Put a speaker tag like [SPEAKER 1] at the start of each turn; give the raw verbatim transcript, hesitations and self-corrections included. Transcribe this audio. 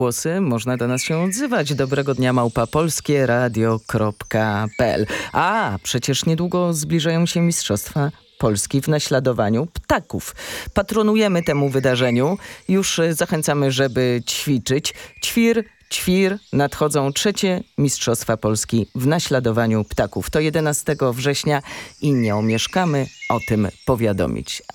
[SPEAKER 1] Głosy, można do nas się odzywać. Dobrego dnia małpa polskieradio kropka p l. A, przecież niedługo zbliżają się Mistrzostwa Polski w naśladowaniu ptaków. Patronujemy temu wydarzeniu. Już zachęcamy, żeby ćwiczyć. Ćwir, ćwir, nadchodzą trzecie Mistrzostwa Polski w naśladowaniu ptaków. To jedenastego września i nie omieszkamy o tym powiadomić.